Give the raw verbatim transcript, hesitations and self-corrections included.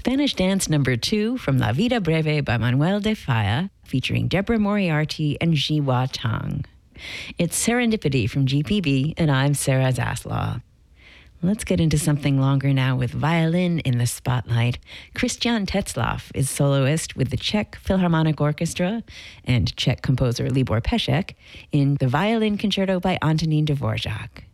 Spanish Dance Number Two from La Vida Breve by Manuel de Falla, featuring Deborah Moriarty and Jiwa Tang. It's Serendipity from G P B, and I'm Sarah Zaslaw. Let's get into something longer now with violin in the spotlight. Christian Tetzlaff is soloist with the Czech Philharmonic Orchestra and Czech composer Libor Pešek in the Violin Concerto by Antonín Dvořák.